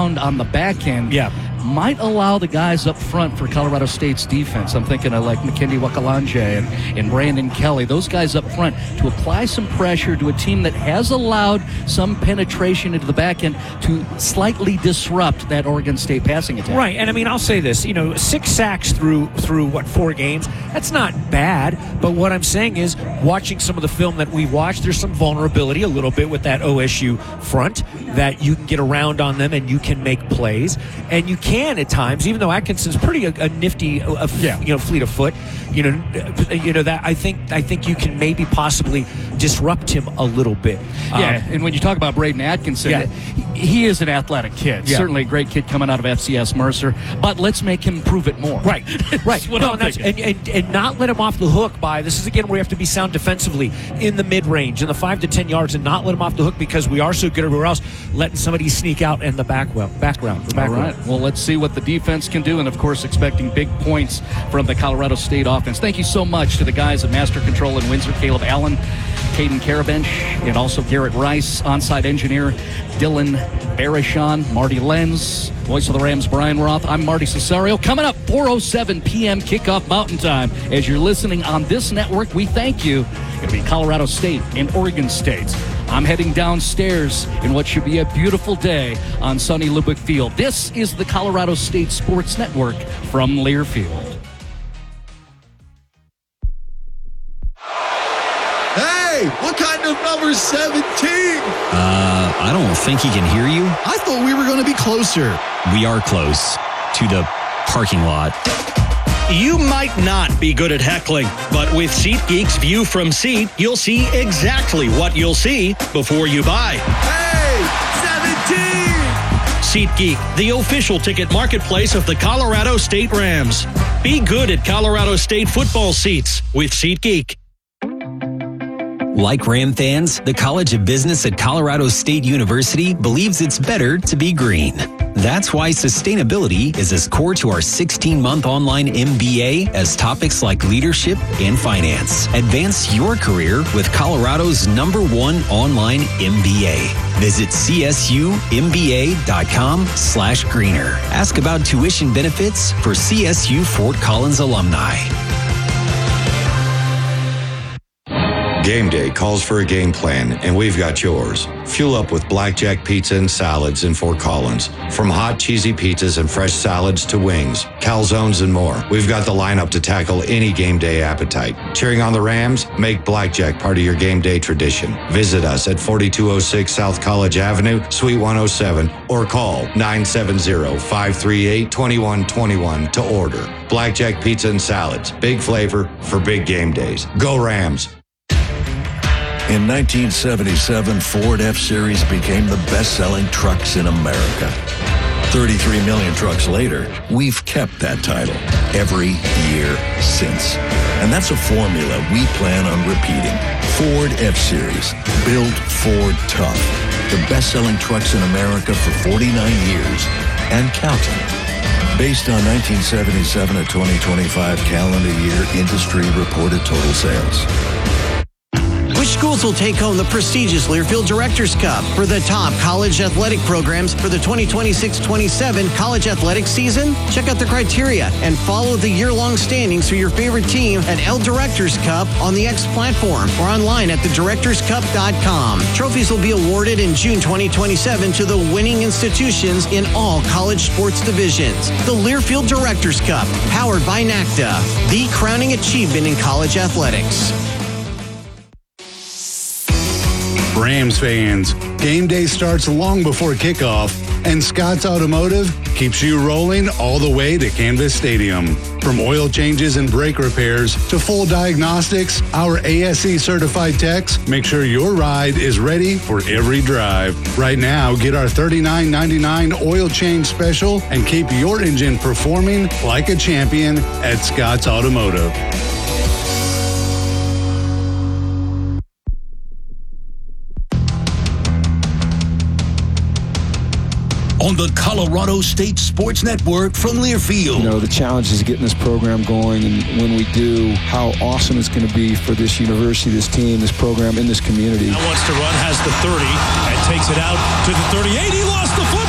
around on the back end might allow the guys up front for Colorado State's defense. I'm thinking of like McKinley Wakalanje and Brandon Kelly. Those guys up front to apply some pressure to a team that has allowed some penetration into the back end to slightly disrupt that Oregon State passing attack. Right, and I mean, I'll say this, 6 sacks through 4 games, that's not bad, but what I'm saying is, watching some of the film that we watched, there's some vulnerability a little bit with that OSU front, that you can get around on them and you can make plays, and you can at times, even though Atkinson's pretty a nifty, fleet of foot, that I think you can maybe possibly disrupt him a little bit. And when you talk about Braden Atkinson, he is an athletic kid. Certainly a great kid coming out of FCS Mercer, but let's make him prove it more. Right. And not let him off the hook by, this is again where you have to be sound defensively in the mid-range, in the 5 to 10 yards, and not let him off the hook because we are so good everywhere else, letting somebody sneak out in the background. All right. Well, let's see what the defense can do, and of course expecting big points from the Colorado State offense. Thank you so much to the guys at Master Control in Windsor, Caleb Allen, Caden Carabench, and also Garrett Rice, on-site engineer Dylan Barishon, Marty Lenz, voice of the Rams Brian Roth. I'm Marty Cesario. Coming up, 4:07 p.m. kickoff Mountain Time. As you're listening on this network, we thank you. It'll be Colorado State and Oregon State. I'm heading downstairs in what should be a beautiful day on sunny Lubbock Field. This is the Colorado State Sports Network from Learfield. Hey, what kind of number 17? I don't think he can hear you. I thought we were going to be closer. We are close to the parking lot. You might not be good at heckling, but with SeatGeek's View from Seat, you'll see exactly what you'll see before you buy. Hey, 17! SeatGeek, the official ticket marketplace of the Colorado State Rams. Be good at Colorado State football seats with SeatGeek. Like Ram fans, the College of Business at Colorado State University believes it's better to be green. That's why sustainability is as core to our 16-month online MBA as topics like leadership and finance. Advance your career with Colorado's #1 online MBA. Visit csumba.com/greener. Ask about tuition benefits for CSU Fort Collins alumni. Game day calls for a game plan, and we've got yours. Fuel up with Blackjack Pizza and Salads in Fort Collins. From hot, cheesy pizzas and fresh salads to wings, calzones, and more, we've got the lineup to tackle any game day appetite. Cheering on the Rams? Make Blackjack part of your game day tradition. Visit us at 4206 South College Avenue, Suite 107, or call 970-538-2121 to order. Blackjack Pizza and Salads. Big flavor for big game days. Go Rams! In 1977, Ford F-Series became the best-selling trucks in America. 33 million trucks later, we've kept that title every year since. And that's a formula we plan on repeating. Ford F-Series, built Ford tough. The best-selling trucks in America for 49 years and counting. Based on 1977 to 2025 calendar year industry reported total sales. Which schools will take home the prestigious Learfield Directors Cup for the top college athletic programs for the 2026-27 college athletic season? Check out the criteria and follow the year-long standings for your favorite team at L Directors Cup on the X platform or online at thedirectorscup.com. Trophies will be awarded in June 2027 to the winning institutions in all college sports divisions. The Learfield Directors Cup, powered by NACDA, the crowning achievement in college athletics. Rams fans, game day starts long before kickoff, and Scott's Automotive keeps you rolling all the way to Canvas Stadium. From oil changes and brake repairs to full diagnostics, our ASE certified techs make sure your ride is ready for every drive. Right now, get our $39.99 oil change special and keep your engine performing like a champion at Scott's Automotive. On the Colorado State Sports Network from Learfield. The challenge is getting this program going, and when we do, how awesome it's going to be for this university, this team, this program, and this community. Now wants to run, has the 30, and takes it out to the 38. He lost the football.